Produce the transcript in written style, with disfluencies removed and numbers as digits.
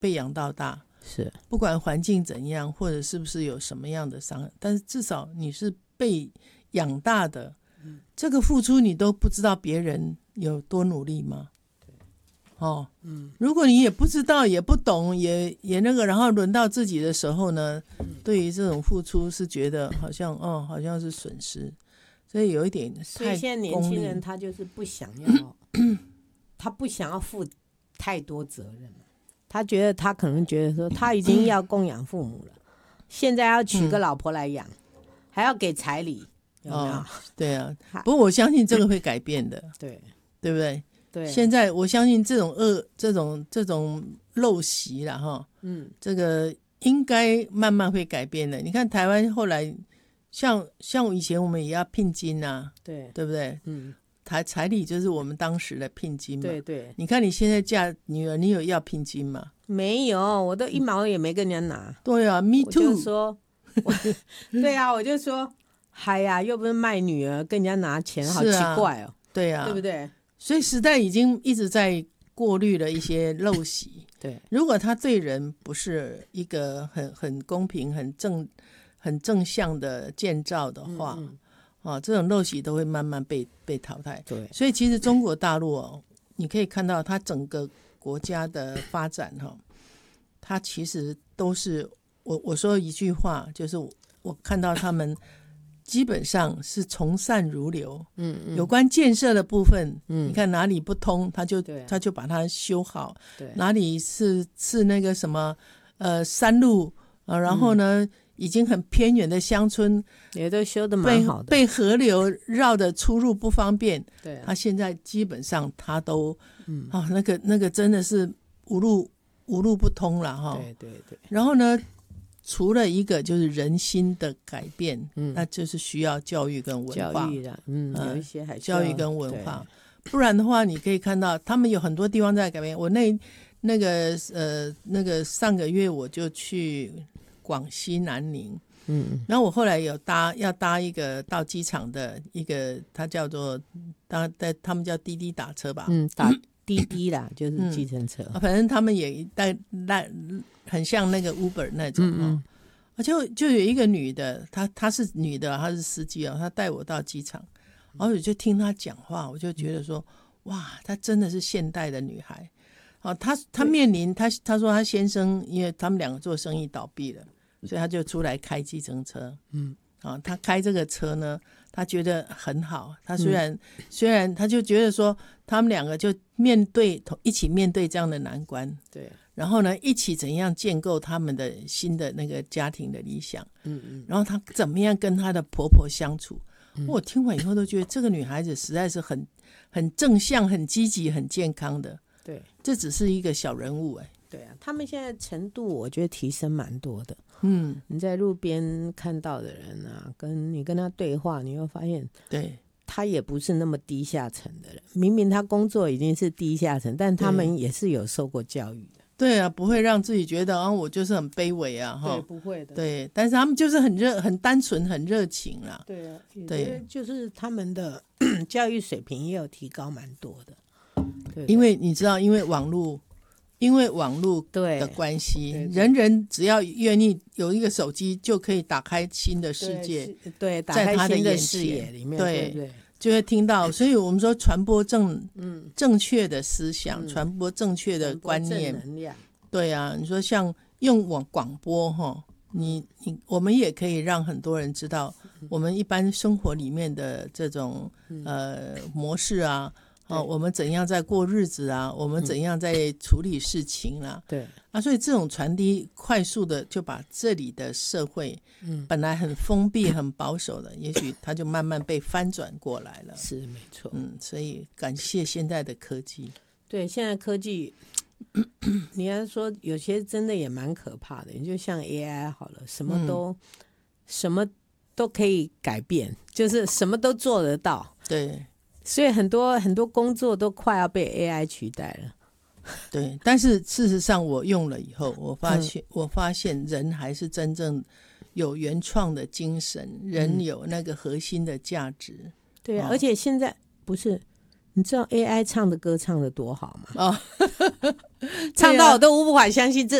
被养到大， 是不管环境怎样，或者是不是有什么样的伤害，但是至少你是被养大的，这个付出你都不知道别人有多努力吗？哦，如果你也不知道也不懂也那个，然后轮到自己的时候呢，对于这种付出是觉得好像是损失，所以有一点太所以现在年轻人他就是不想要他不想要负太多责任，他可能觉得说他已经要供养父母了，现在要娶个老婆来养，还要给彩礼，有没有？ 对啊，不过我相信这个会改变的， 对不对？ 对， 现在我相信这种陋习啦哈，这个应该慢慢会改变的。你看台湾后来像以前我们也要聘金啊，对不对？彩礼就是我们当时的聘金嘛。 对对， 你看你现在嫁女儿，你有要聘金吗？ 没有，我都1毛也没跟人家拿。 对啊 ，me too。我就说，对啊，我就说，嗨呀，又不是卖女儿，跟人家拿钱，好奇怪哦。 对啊， 对不对？ 所以时代已经一直在过滤了一些陋习。 对， 如果他对人不是一个很公平、很正向的建造的话，这种陋习都会慢慢被淘汰。 对， 所以其实中国大陆你可以看到它整个国家的发展它其实都是我说一句话，就是我看到他们基本上是从善如流，有关建设的部分，你看哪里不通，他就把它修好，哪里是那个什么山路然后呢，已经很偏远的乡村也都修得蛮好的， 被河流绕的出入不方便， 对啊， 他现在基本上他都那个真的是无路不通了哈， 对， 然后呢，除了一个就是人心的改变，那就是需要教育跟文化， 教育的，有一些还需要教育跟文化，不然的话，你可以看到他们有很多地方在改变。我那个上个月我就去广西南宁，然后我后来有要搭一个到机场的一个，它叫做他们叫滴滴打车吧， 打滴滴啦，就是计程车， 反正他们也很像那个 Uber 那种就有一个女的，她是女的，她是司机她带我到机场，然后我就听她讲话，我就觉得说，哇，她真的是现代的女孩。她面临她说她先生，因为他们两个做生意倒闭了，所以她就出来开计程车。她开这个车呢，她觉得很好。她虽然她就觉得说，他们两个就一起面对这样的难关。 对。 然后呢，一起怎样建构他们的新的那个家庭的理想。然后她怎么样跟她的婆婆相处。我听完以后都觉得这个女孩子实在是很正向、很积极、很健康的。 对， 这只是一个小人物对啊，他们现在程度我觉得提升蛮多的。你在路边看到的人啊，你跟他对话，你会发现， 对， 他也不是那么低下层的人。明明他工作已经是低下层，但他们也是有受过教育的。 对啊，不会让自己觉得我就是很卑微啊， 对，不会的。对， 但是他们就是很单纯、很热情啦。 对啊，对，就是他们的教育水平也有提高蛮多的。对， 因为你知道，因为网络的关系，人只要愿意有一个手机，就可以打开新的世界， 对，打开新的视野里面，对， 就会听到。所以我们说传播正确的思想，传播正确的观念， 正能量。对啊，你说像用广播我们也可以让很多人知道我们一般生活里面的这种模式啊。我们怎样在过日子啊，我们怎样在处理事情啊， 对所以这种传递快速的就把这里的社会本来很封闭很保守的，也许它就慢慢被翻转过来了。 是没错。 所以感谢现在的科技。 对，现在科技你要说有些真的也蛮可怕的，你就像 AI 好了，什么都可以改变，就是什么都做得到。 对， 所以很多工作都快要被 AI 取代了。 对，但是事实上我用了以后，我发现人还是真正有原创的精神，人有那个核心的价值。 对啊，而且现在不是，你知道 AI 唱的歌唱的多好吗？ 唱到我都无法相信，